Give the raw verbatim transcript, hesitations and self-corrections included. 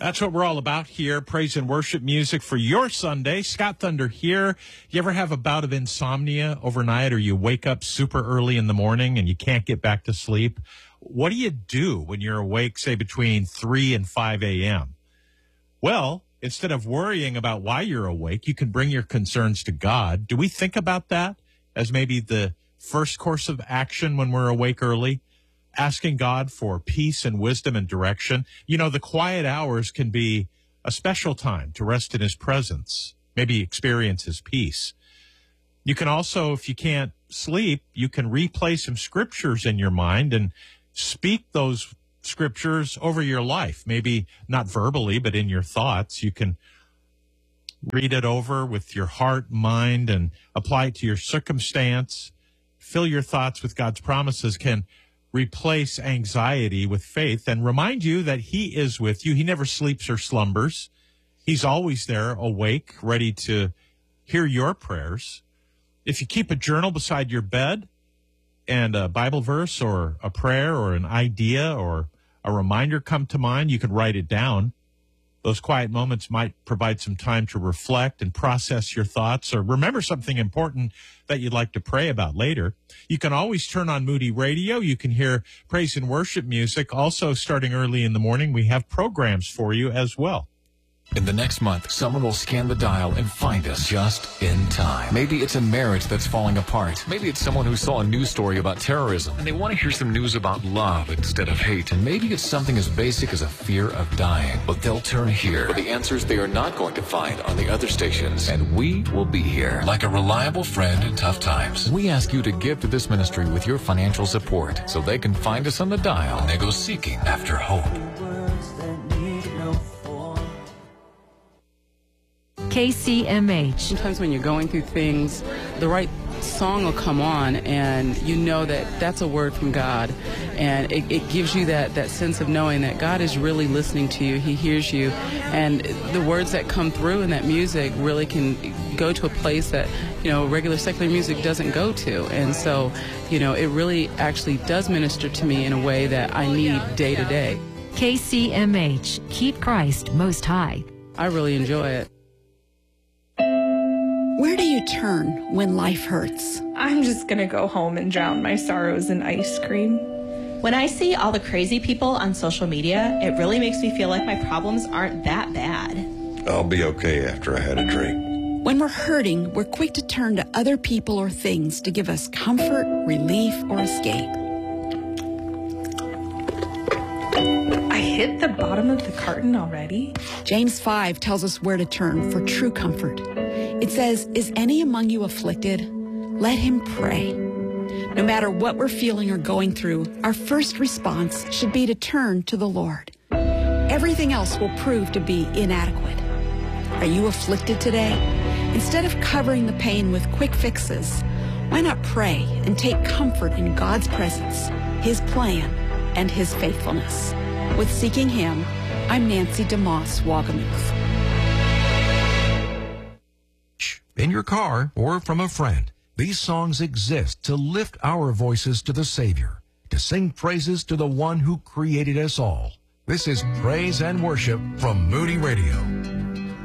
That's what we're all about here, praise and worship music for your Sunday. Scott Thunder here. You ever have a bout of insomnia overnight, or you wake up super early in the morning and you can't get back to sleep? What do you do when you're awake, say, between three and five a.m.? Well, instead of worrying about why you're awake, you can bring your concerns to God. Do we think about that as maybe the first course of action when we're awake early? Asking God for peace and wisdom and direction. You know, the quiet hours can be a special time to rest in his presence, maybe experience his peace. You can also, if you can't sleep, you can replay some scriptures in your mind and speak those scriptures over your life. Maybe not verbally, but in your thoughts. You can read it over with your heart, mind, and apply it to your circumstance. Fill your thoughts with God's promises can replace anxiety with faith and remind you that he is with you. He never sleeps or slumbers. He's always there, awake, ready to hear your prayers. If you keep a journal beside your bed and a Bible verse or a prayer or an idea or a reminder come to mind, you can write it down. Those quiet moments might provide some time to reflect and process your thoughts or remember something important that you'd like to pray about later. You can always turn on Moody Radio. You can hear praise and worship music. Also, starting early in the morning, we have programs for you as well. In the next month, someone will scan the dial and find us just in time. Maybe it's a marriage that's falling apart. Maybe it's someone who saw a news story about terrorism and they want to hear some news about love instead of hate. And maybe it's something as basic as a fear of dying. But they'll turn here for the answers they are not going to find on the other stations. And we will be here like a reliable friend in tough times. We ask you to give to this ministry with your financial support so they can find us on the dial when they go seeking after hope. K C M H. Sometimes when you're going through things, the right song will come on and you know that that's a word from God. And it, it gives you that, that sense of knowing that God is really listening to you. He hears you. And the words that come through in that music really can go to a place that, you know, regular secular music doesn't go to. And so, you know, it really actually does minister to me in a way that I need day to day. K C M H. Keep Christ most high. I really enjoy it. Where do you turn when life hurts? I'm just gonna go home and drown my sorrows in ice cream. When I see all the crazy people on social media, it really makes me feel like my problems aren't that bad. I'll be okay after I had a drink. When we're hurting, we're quick to turn to other people or things to give us comfort, relief, or escape. I hit the bottom of the carton already? James five tells us where to turn for true comfort. It says, "Is any among you afflicted? Let him pray." No matter what we're feeling or going through, our first response should be to turn to the Lord. Everything else will prove to be inadequate. Are you afflicted today? Instead of covering the pain with quick fixes, why not pray and take comfort in God's presence, his plan, and his faithfulness? With Seeking Him, I'm Nancy DeMoss Wagamuth. In your car or from a friend, these songs exist to lift our voices to the Savior, to sing praises to the one who created us all. This is Praise and Worship from Moody Radio.